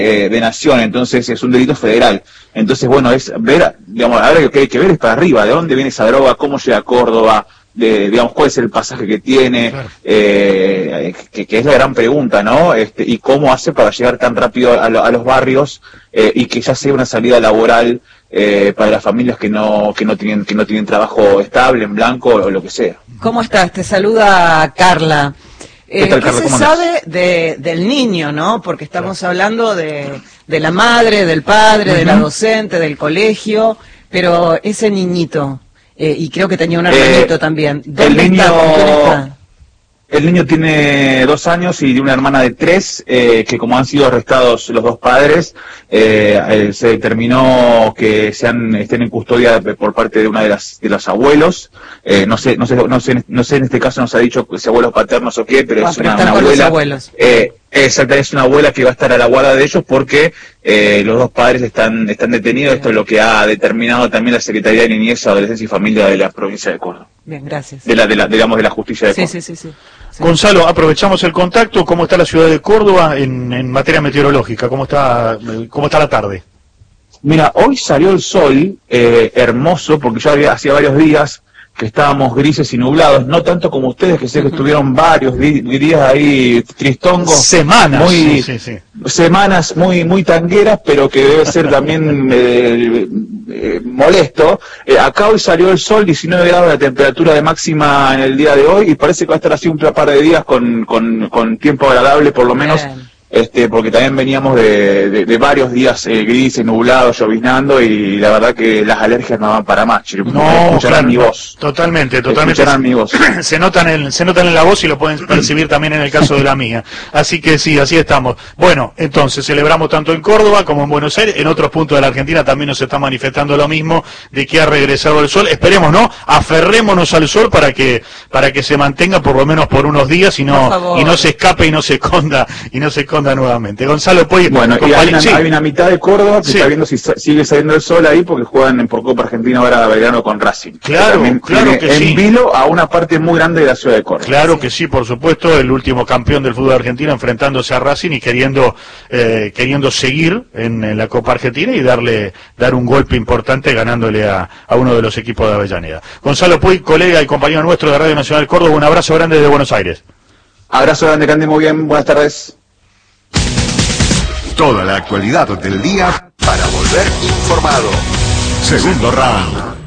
de nación, entonces es un delito federal. Entonces, bueno, es ver, digamos, ahora lo que hay que ver es para arriba, de dónde viene esa droga, cómo llega a Córdoba, digamos, cuál es el pasaje que tiene, Claro. que es la gran pregunta, ¿no? Y cómo hace para llegar tan rápido a los barrios, y que ya sea una salida laboral para las familias que no tienen trabajo estable, en blanco o lo que sea. ¿Cómo estás? Te saluda Carla. ¿Qué tal, Carla? ¿Qué se sabe del niño, no? Porque estamos hablando de la madre, del padre, de la docente, del colegio, pero ese niñito, y creo que tenía un hermanito también. ¿Dónde está? ¿Con quién está? El niño tiene 2 años y de una hermana de 3, que como han sido arrestados los 2 padres, se determinó que estén en custodia por parte de una de los abuelos. No sé, en este caso nos ha dicho si abuelos paternos o qué, pero es una abuela. Exactamente, es una abuela que va a estar a la guarda de ellos porque los 2 padres están detenidos. Esto es lo que ha determinado también la Secretaría de Niñez, Adolescencia y Familia de la provincia de Córdoba. Bien, gracias. Digamos, de la justicia de Córdoba. Sí. Gonzalo, aprovechamos el contacto. ¿Cómo está la ciudad de Córdoba en materia meteorológica? ¿Cómo está la tarde? Mira, hoy salió el sol, hermoso, porque ya hacía varios días que estábamos grises y nublados, no tanto como ustedes, que sé que estuvieron varios días ahí tristongos. Semanas. Semanas muy tangueras, pero que debe ser también molesto. Acá hoy salió el sol, 19 grados la temperatura de máxima en el día de hoy, y parece que va a estar así un par de días con tiempo agradable, por lo menos. Porque también veníamos de varios días grises, nublados, lloviznando, y la verdad que las alergias no van para más. Escucharán mi voz. Totalmente. Escucharán mi voz. Se notan en la voz y lo pueden percibir también en el caso de la mía. Así que sí, así estamos. Bueno, entonces celebramos tanto en Córdoba como en Buenos Aires. En otros puntos de la Argentina también nos está manifestando lo mismo, de que ha regresado el sol. Esperemos, ¿no? Aferrémonos al sol para que se mantenga por lo menos por unos días y no se escape y no se esconda nuevamente. Gonzalo, pues, bueno, y hay una mitad de Córdoba que está viendo si sigue saliendo el sol ahí, porque juegan por Copa Argentina ahora verano con Racing. Claro que sí. En vilo a una parte muy grande de la ciudad de Córdoba. Claro que sí, por supuesto, el último campeón del fútbol argentino enfrentándose a Racing y queriendo seguir en la Copa Argentina y dar un golpe importante ganándole a uno de los equipos de Avellaneda. Gonzalo Puig, colega y compañero nuestro de Radio Nacional Córdoba, un abrazo grande desde Buenos Aires. Abrazo grande, que ande muy bien, buenas tardes. Toda la actualidad del día para volver informado. Segundo round.